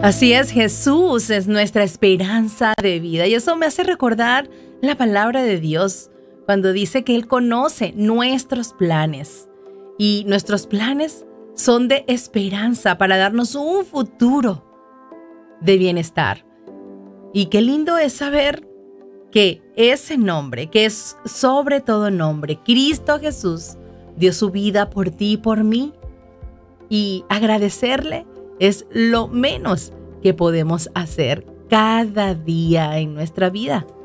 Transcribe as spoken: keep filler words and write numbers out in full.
Así es, Jesús es nuestra esperanza de vida y eso me hace recordar la palabra de Dios cuando dice que Él conoce nuestros planes y nuestros planes son de esperanza para darnos un futuro de bienestar. Y qué lindo es saber que ese nombre, que es sobre todo nombre, Cristo Jesús, dio su vida por ti y por mí. Y agradecerle es lo menos que podemos hacer cada día en nuestra vida.